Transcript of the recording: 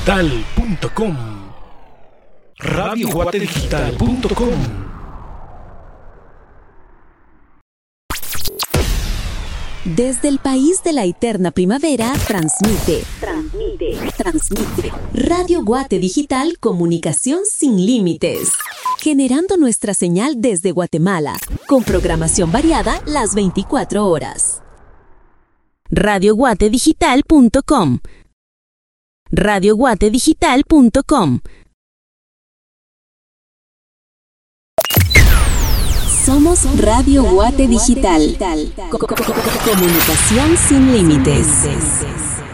radioguatedigital.com. radioguatedigital.com. Desde el país de la eterna primavera, transmite. Radio Guate Digital, comunicación sin límites. Generando nuestra señal desde Guatemala, con programación variada las 24 horas. radioguatedigital.com. radioguatedigital.com. Somos Radio Guate Digital. Comunicación sin límites.